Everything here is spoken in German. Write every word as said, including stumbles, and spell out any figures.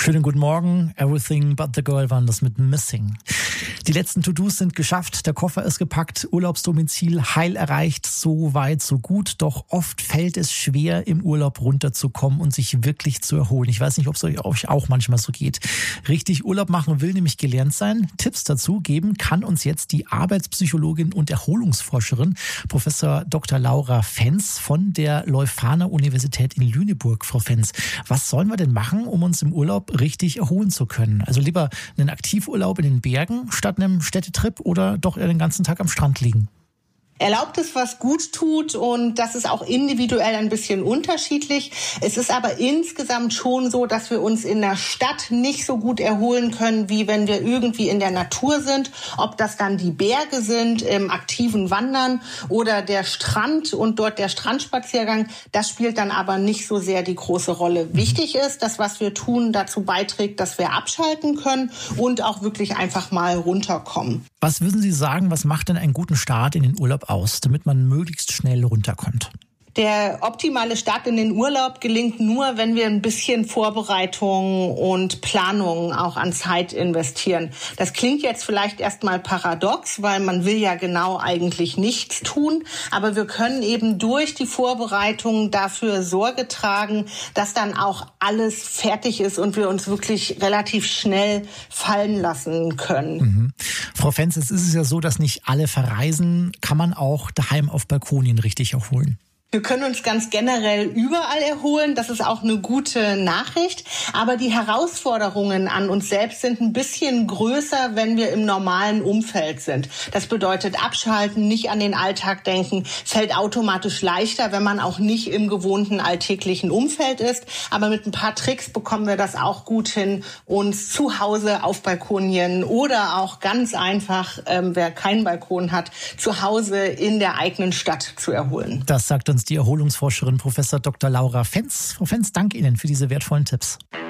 Schönen guten Morgen. Everything but the girl waren das mit Missing. Die letzten To-Dos sind geschafft, der Koffer ist gepackt, Urlaubsdomizil heil erreicht, so weit, so gut. Doch oft fällt es schwer, im Urlaub runterzukommen und sich wirklich zu erholen. Ich weiß nicht, ob es euch auch manchmal so geht. Richtig Urlaub machen will nämlich gelernt sein. Tipps dazu geben kann uns jetzt die Arbeitspsychologin und Erholungsforscherin Professor Doktor Laura Fenz von der Leuphana Universität in Lüneburg. Frau Fenz, was sollen wir denn machen, um uns im Urlaub richtig erholen zu können? Also lieber einen Aktivurlaub in den Bergen statt einem Städtetrip oder doch eher den ganzen Tag am Strand liegen? Erlaubt es, was gut tut, und das ist auch individuell ein bisschen unterschiedlich. Es ist aber insgesamt schon so, dass wir uns in der Stadt nicht so gut erholen können, wie wenn wir irgendwie in der Natur sind. Ob das dann die Berge sind, im aktiven Wandern oder der Strand und dort der Strandspaziergang, das spielt dann aber nicht so sehr die große Rolle. Wichtig ist, dass was wir tun dazu beiträgt, dass wir abschalten können und auch wirklich einfach mal runterkommen. Was würden Sie sagen, was macht denn einen guten Start in den Urlaub aus, damit man möglichst schnell runterkommt? Der optimale Start in den Urlaub gelingt nur, wenn wir ein bisschen Vorbereitung und Planung auch an Zeit investieren. Das klingt jetzt vielleicht erstmal paradox, weil man will ja genau eigentlich nichts tun. Aber wir können eben durch die Vorbereitung dafür Sorge tragen, dass dann auch alles fertig ist und wir uns wirklich relativ schnell fallen lassen können. Mhm. Frau Fenz, es ist ja so, dass nicht alle verreisen. Kann man auch daheim auf Balkonien richtig erholen? Wir können uns ganz generell überall erholen. Das ist auch eine gute Nachricht. Aber die Herausforderungen an uns selbst sind ein bisschen größer, wenn wir im normalen Umfeld sind. Das bedeutet abschalten, nicht an den Alltag denken, fällt automatisch leichter, wenn man auch nicht im gewohnten alltäglichen Umfeld ist. Aber mit ein paar Tricks bekommen wir das auch gut hin, uns zu Hause auf Balkonien oder auch ganz einfach, ähm, wer keinen Balkon hat, zu Hause in der eigenen Stadt zu erholen. Das sagt uns die Erholungsforscherin Professor Doktor Laura Fenz. Frau Fenz, danke Ihnen für diese wertvollen Tipps.